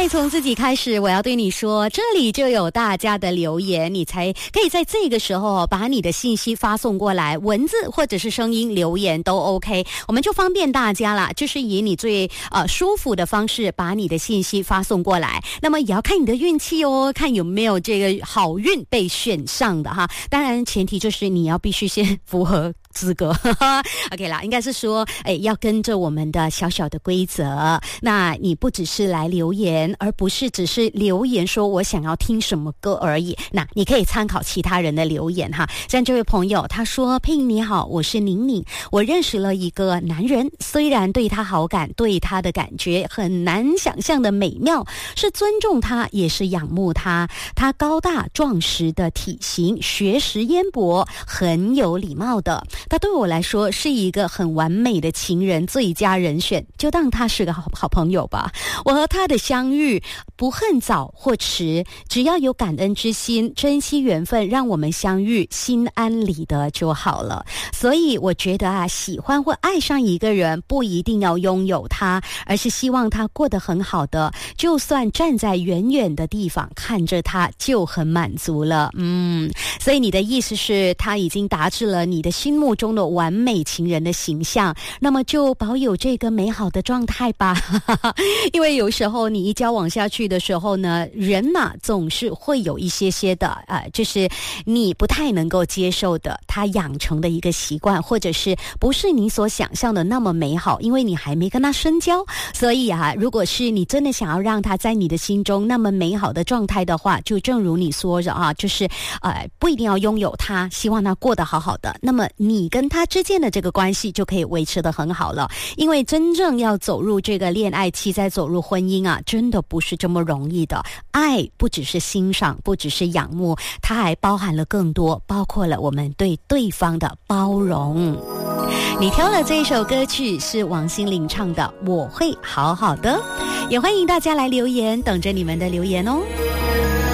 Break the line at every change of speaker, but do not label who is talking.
爱从自己开始，我要对你说，这里就有大家的留言，你才可以在这个时候把你的信息发送过来，文字或者是声音留言都 OK， 我们就方便大家啦，就是以你最舒服的方式把你的信息发送过来。那么也要看你的运气哦，看有没有这个好运被选上的哈。当然前提就是你要必须先符合资格OK 啦，应该是说要跟着我们的小小的规则，那你不只是来留言，而不是只是留言说我想要听什么歌而已，那你可以参考其他人的留言哈。像这位朋友他说，佩莹你好，我是宁宁，我认识了一个男人，虽然对他好感，对他的感觉很难想象的美妙，是尊重他也是仰慕他，他高大壮实的体型，学识渊博，很有礼貌的，他对我来说是一个很完美的情人，最佳人选，就当他是个好朋友吧。我和他的相遇不恨早或迟，只要有感恩之心，珍惜缘分，让我们相遇，心安理得就好了。所以我觉得喜欢或爱上一个人不一定要拥有他，而是希望他过得很好的，就算站在远远的地方看着他就很满足了。所以你的意思是他已经达至了你的心目中的完美情人的形象，那么就保有这个美好的状态吧因为有时候你一交往下去的时候呢，人嘛总是会有一些的就是你不太能够接受的，他养成的一个习惯，或者是不是你所想象的那么美好，因为你还没跟他深交。所以如果是你真的想要让他在你的心中那么美好的状态的话，就正如你说的就是不一定要拥有他，希望他过得好好的，那么你跟他之间的这个关系就可以维持得很好了。因为真正要走入这个恋爱期，再走入婚姻真的不是这么容易的。爱不只是欣赏，不只是仰慕，它还包含了更多，包括了我们对对方的包容。你挑了这一首歌曲是王心凌唱的《我会好好的》，也欢迎大家来留言，等着你们的留言哦。